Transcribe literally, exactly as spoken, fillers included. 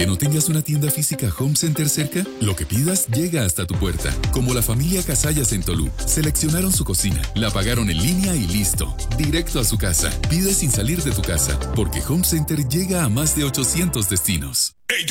Aunque no tengas una tienda física Home Center cerca, lo que pidas llega hasta tu puerta. Como la familia Casallas en Tolú. Seleccionaron su cocina, la pagaron en línea y listo. Directo a su casa. Pide sin salir de tu casa, porque Home Center llega a más de ochocientos destinos.